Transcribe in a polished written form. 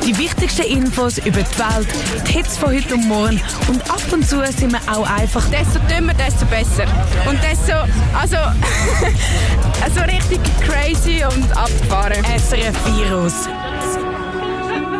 Die wichtigsten Infos über die Welt, die Hits von heute und morgen und ab und zu sind wir auch einfach... Desto dümmer, desto besser. Und desto... Also richtig crazy und abgefahren. SRF Virus.